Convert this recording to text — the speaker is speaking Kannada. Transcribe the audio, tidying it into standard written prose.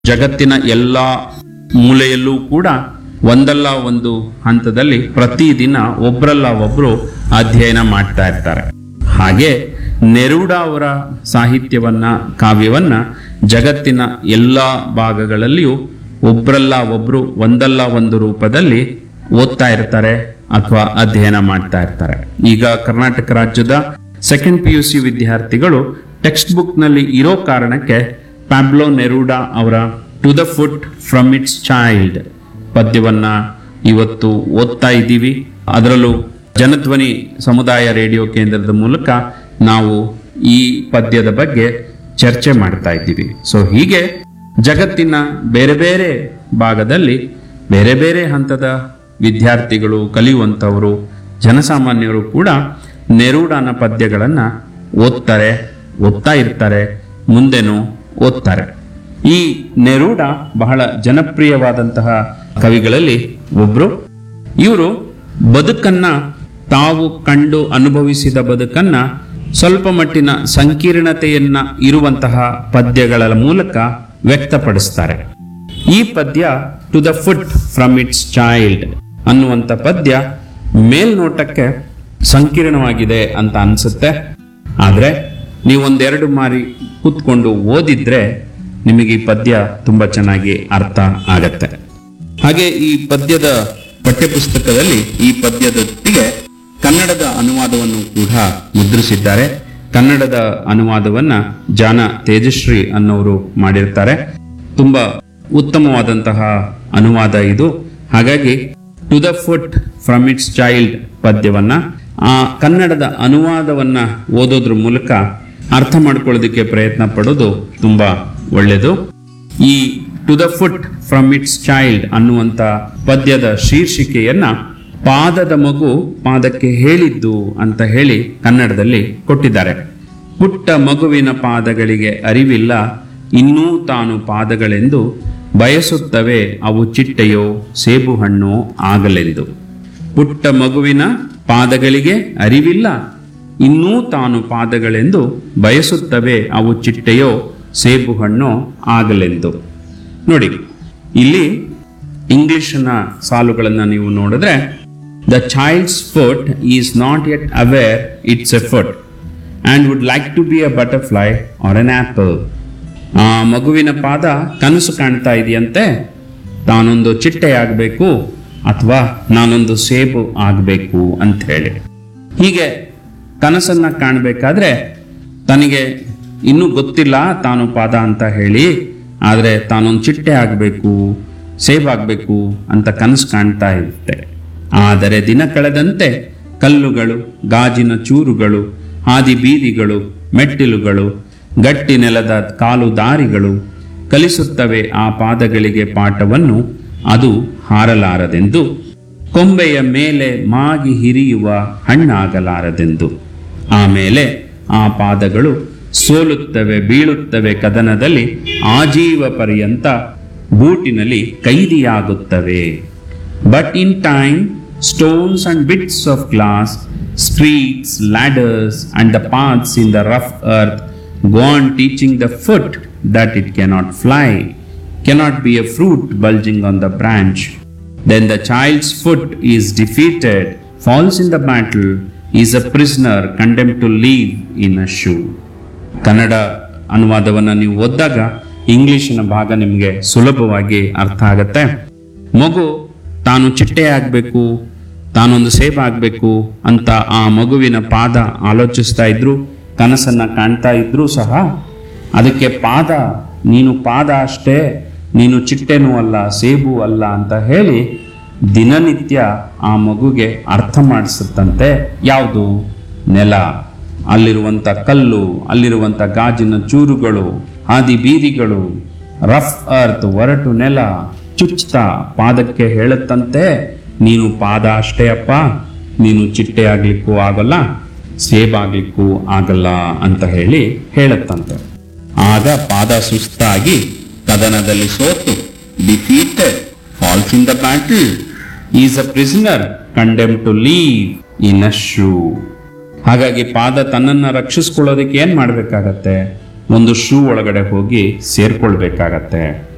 ಜಗತ್ತಿನ ಎಲ್ಲ ಮೂಲೆಯಲ್ಲೂ ಕೂಡ ಒಂದಲ್ಲ ಒಂದು ಹಂತದಲ್ಲಿ ಪ್ರತಿದಿನ ಒಬ್ರಲ್ಲ ಒಬ್ರು ಅಧ್ಯಯನ ಮಾಡ್ತಾ ಇರ್ತಾರೆ. ಹಾಗೆ ನೆರೂಡ ಅವರ ಸಾಹಿತ್ಯವನ್ನ, ಕಾವ್ಯವನ್ನ ಜಗತ್ತಿನ ಎಲ್ಲ ಭಾಗಗಳಲ್ಲಿಯೂ ಒಬ್ರಲ್ಲ ಒಬ್ರು ಒಂದಲ್ಲ ಒಂದು ರೂಪದಲ್ಲಿ ಓದ್ತಾ ಇರ್ತಾರೆ ಅಥವಾ ಅಧ್ಯಯನ ಮಾಡ್ತಾ ಇರ್ತಾರೆ. ಈಗ ಕರ್ನಾಟಕ ರಾಜ್ಯದ ಸೆಕೆಂಡ್ PUC ವಿದ್ಯಾರ್ಥಿಗಳು ಟೆಕ್ಸ್ಟ್ ಬುಕ್ ನಲ್ಲಿ ಇರೋ ಕಾರಣಕ್ಕೆ ಪ್ಯಾಬ್ಲೋ ನೆರೂಡ ಅವರ to the foot from its child ಪದ್ಯವನ್ನ ಇವತ್ತು ಓದ್ತಾ ಇದ್ದೀವಿ. ಅದರಲ್ಲೂ ಜನಧ್ವನಿ ಸಮುದಾಯ ರೇಡಿಯೋ ಕೇಂದ್ರದ ಮೂಲಕ ನಾವು ಈ ಪದ್ಯದ ಬಗ್ಗೆ ಚರ್ಚೆ ಮಾಡ್ತಾ ಇದ್ದೀವಿ. ಸೊ ಹೀಗೆ ಜಗತ್ತಿನ ಬೇರೆ ಬೇರೆ ಭಾಗದಲ್ಲಿ ಬೇರೆ ಬೇರೆ ಹಂತದ ವಿದ್ಯಾರ್ಥಿಗಳು, ಕಲಿಯುವಂಥವರು, ಜನಸಾಮಾನ್ಯರು ಕೂಡ ನೆರೂಡನ ಪದ್ಯಗಳನ್ನು ಓದ್ತಾ ಇರ್ತಾರೆ, ಮುಂದೆನೂ ಓದ್ತಾರೆ. ಈ ನೆರೂಡ ಬಹಳ ಜನಪ್ರಿಯವಾದಂತಹ ಕವಿಗಳಲ್ಲಿ ಒಬ್ರು. ಇವರು ಬದುಕನ್ನ, ತಾವು ಕಂಡು ಅನುಭವಿಸಿದ ಬದುಕನ್ನ ಸ್ವಲ್ಪ ಮಟ್ಟಿನ ಸಂಕೀರ್ಣತೆಯನ್ನ ಇರುವಂತಹ ಪದ್ಯಗಳ ಮೂಲಕ ವ್ಯಕ್ತಪಡಿಸ್ತಾರೆ. ಈ ಪದ್ಯ to the foot from its child ಅನ್ನುವಂಥ ಪದ್ಯ ಮೇಲ್ನೋಟಕ್ಕೆ ಸಂಕೀರ್ಣವಾಗಿದೆ ಅಂತ ಅನ್ಸುತ್ತೆ. ಆದ್ರೆ ನೀವು ಒಂದೆರಡು ಮಾರಿ ಕೂತ್ಕೊಂಡು ಓದಿದ್ರೆ ನಿಮಗೆ ಈ ಪದ್ಯ ತುಂಬಾ ಚೆನ್ನಾಗಿ ಅರ್ಥ ಆಗತ್ತೆ. ಹಾಗೆ ಈ ಪದ್ಯದ ಪಠ್ಯಪುಸ್ತಕದಲ್ಲಿ ಈ ಪದ್ಯದೊಟ್ಟಿಗೆ ಕನ್ನಡದ ಅನುವಾದವನ್ನು ಕೂಡ ಮುದ್ರಿಸಿದ್ದಾರೆ. ಕನ್ನಡದ ಅನುವಾದವನ್ನ ಜಾನ ತೇಜಶ್ರೀ ಅನ್ನೋರು ಮಾಡಿರ್ತಾರೆ. ತುಂಬಾ ಉತ್ತಮವಾದಂತಹ ಅನುವಾದ ಇದು. ಹಾಗಾಗಿ to the foot from its child ಪದ್ಯವನ್ನ ಆ ಕನ್ನಡದ ಅನುವಾದವನ್ನ ಓದೋದ್ರ ಮೂಲಕ ಅರ್ಥ ಮಾಡ್ಕೊಳ್ಳೋದಕ್ಕೆ ಪ್ರಯತ್ನ ಪಡೋದು ತುಂಬಾ ಒಳ್ಳೆಯದು. ಈ to the foot from its child ಅನ್ನುವಂಥ ಪದ್ಯದ ಶೀರ್ಷಿಕೆಯನ್ನ ಪಾದದ ಮಗು ಪಾದಕ್ಕೆ ಹೇಳಿದ್ದು ಅಂತ ಹೇಳಿ ಕನ್ನಡದಲ್ಲಿ ಕೊಟ್ಟಿದ್ದಾರೆ. ಪುಟ್ಟ ಮಗುವಿನ ಪಾದಗಳಿಗೆ ಅರಿವಿಲ್ಲ, ಇನ್ನೂ ತಾನು ಪಾದಗಳೆಂದು ಬಯಸುತ್ತವೆ ಅವು ಚಿಟ್ಟೆಯೋ ಸೇಬು ಹಣ್ಣು ಆಗಲೆಂದು. ಪುಟ್ಟ ಮಗುವಿನ ಪಾದಗಳಿಗೆ ಅರಿವಿಲ್ಲ, ಇನ್ನೂ ತಾನು ಪಾದಗಳೆಂದು ಬಯಸುತ್ತವೆ ಅವು ಚಿಟ್ಟೆಯೋ ಸೇಬು ಹಣ್ಣು ಆಗಲೆಂದು. ನೋಡಿ, ಇಲ್ಲಿ ಇಂಗ್ಲಿಷ್ನ ಸಾಲುಗಳನ್ನು ನೀವು ನೋಡಿದ್ರೆ, the child's foot is not yet aware it's A foot and would like to be a butterfly R N apple. ಆ ಮಗುವಿನ ಪಾದ ಕನಸು ಕಾಣ್ತಾ ಇದೆಯಂತೆ, ತಾನೊಂದು ಚಿಟ್ಟೆ ಆಗಬೇಕು ಅಥವಾ ನಾನೊಂದು ಸೇಬು ಆಗಬೇಕು ಅಂತ ಹೇಳಿ. ಹೀಗೆ ಕನಸನ್ನ ಕಾಣಬೇಕಾದ್ರೆ ತನಗೆ ಇನ್ನೂ ಗೊತ್ತಿಲ್ಲ ತಾನು ಪಾದ ಅಂತ ಹೇಳಿ, ಆದರೆ ತಾನೊಂದು ಚಿಟ್ಟೆ ಆಗಬೇಕು, ಸೇಬಾಗಬೇಕು ಅಂತ ಕನಸು ಕಾಣ್ತಾ ಇರುತ್ತೆ. ಆದರೆ ದಿನ ಕಳೆದಂತೆ ಕಲ್ಲುಗಳು, ಗಾಜಿನ ಚೂರುಗಳು, ಹಾದಿ ಬೀದಿಗಳು, ಮೆಟ್ಟಿಲುಗಳು, ಗಟ್ಟಿ ನೆಲದ ಕಾಲು ದಾರಿಗಳು ಕಲಿಸುತ್ತವೆ ಆ ಪಾದಗಳಿಗೆ ಪಾಠವನ್ನು, ಅದು ಹಾರಲಾರದೆಂದು, ಕೊಂಬೆಯ ಮೇಲೆ ಮಾಗಿ ಹಿರಿಯುವ ಹಣ್ಣಾಗಲಾರದೆಂದು. ಆಮೇಲೆ ಆ ಪಾದಗಳು ಸೋಲುತ್ತವೆ, ಬೀಳುತ್ತವೆ ಕದನದಲ್ಲಿ, ಆಜೀವ ಪರ್ಯಂತ ಬೂಟಿನಲ್ಲಿ ಕೈದಿಯಾಗುತ್ತವೆ. But in time stones and bits of glass, streets, ladders and the paths in the rough earth go on teaching the foot that it cannot fly, cannot be a fruit bulging on the branch. Then the child's foot is defeated, falls in the battle, is a prisoner condemned to live in a shoe. Kannada ಅನುವಾದವನ್ನು ನೀವು ಓದಿದಾಗ ಇಂಗ್ಲಿಷಿನ ಭಾಗ ನಿಮಗೆ ಸುಲಭವಾಗಿ ಅರ್ಥ ಆಗತ್ತೆ. ಮಗು ತಾನು ಚಿಟ್ಟೆ ಆಗಬೇಕು, ತಾನೊಂದು ಸೇಬು ಆಗಬೇಕು ಅಂತ ಆ ಮಗುವಿನ ಪಾದ ಆಲೋಚಿಸ್ತಾ ಇದ್ರು, ಕನಸನ್ನ ಕಾಣ್ತಾ ಇದ್ರೂ ಸಹ ಅದಕ್ಕೆ ಪಾದ, ನೀನು ಪಾದ ಅಷ್ಟೇ, ನೀನು ಚಿಟ್ಟೆನೂ ಅಲ್ಲ, ಸೇಬು ಅಲ್ಲ ಅಂತ ಹೇಳಿ ದಿನನಿತ್ಯ ಆ ಮಗುಗೆ ಅರ್ಥ ಮಾಡಿಸುತ್ತಂತೆ. ಯಾವುದು? ನೆಲ, ಅಲ್ಲಿರುವಂಥ ಕಲ್ಲು, ಅಲ್ಲಿರುವಂಥ ಗಾಜಿನ ಚೂರುಗಳು, ಹಾದಿ ಬೀದಿಗಳು, ರಫ್ ಅರ್ತ್, ಒರಟು ನೆಲ ಚುಚ್ತಾ ಪಾದಕ್ಕೆ ಹೇಳುತ್ತಂತೆ, ನೀನು ಪಾದ ಅಷ್ಟೇ ಅಪ್ಪ, ನೀನು ಚಿಟ್ಟೆ ಆಗ್ಲಿಕ್ಕೂ ಆಗಲ್ಲ, ಸೇಬಾಗ್ಲಿಕ್ಕೂ ಆಗಲ್ಲ ಅಂತ ಹೇಳಿ ಹೇಳುತ್ತಂತೆ. ಆಗ ಪಾದ ಸುಸ್ತಾಗಿ ಕದನದಲ್ಲಿ ಸೋತು, defeated, falls in the battle, is a prisoner condemn to live in a shoe. ಹಾಗಾಗಿ ಪಾದ ತನ್ನನ್ನು ರಕ್ಷಿಸ್ಕೊಳ್ಳೋದಕ್ಕೆ ಏನ್ ಮಾಡ್ಬೇಕಾಗತ್ತೆ? ಒಂದು ಶೂ ಒಳಗಡೆ ಹೋಗಿ ಸೇರ್ಕೊಳ್ಬೇಕಾಗತ್ತೆ.